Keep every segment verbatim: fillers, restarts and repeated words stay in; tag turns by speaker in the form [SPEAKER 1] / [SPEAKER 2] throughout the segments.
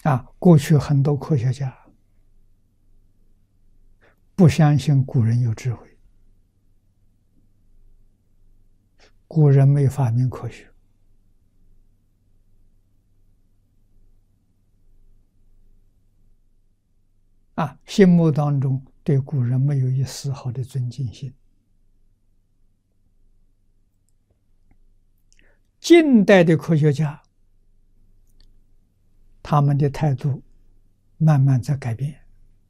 [SPEAKER 1] 啊，过去很多科学家不相信古人有智慧，古人没发明科学，啊，心目当中对古人没有一丝毫的尊敬心。近代的科学家，他们的态度慢慢在改变，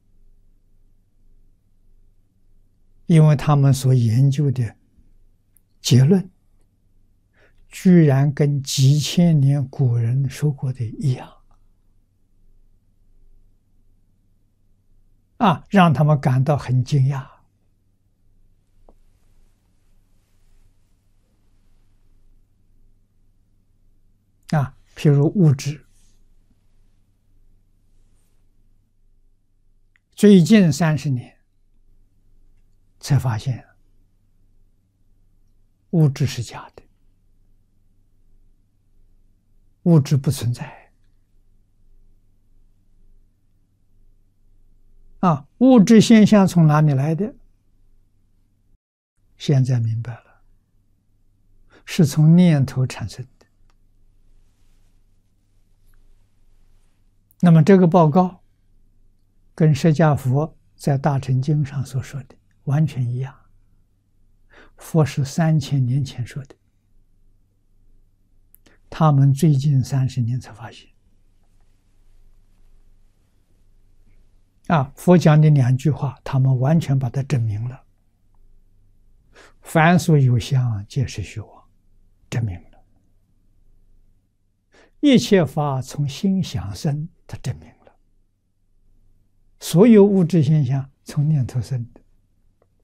[SPEAKER 1] 因为他们所研究的结论，居然跟几千年古人说过的一样，啊，让他们感到很惊讶。啊，譬如物质，最近三十年才发现物质是假的，物质不存在。啊，物质现象从哪里来的？现在明白了，是从念头产生的。那么这个报告跟释迦佛在大乘经上所说的完全一样，佛是三千年前说的，他们最近三十年才发现。啊，佛讲的两句话，他们完全把它证明了。凡所有相，皆是虚妄，证明了。一切法从心想生，它证明了。所有物质现象从念头生的。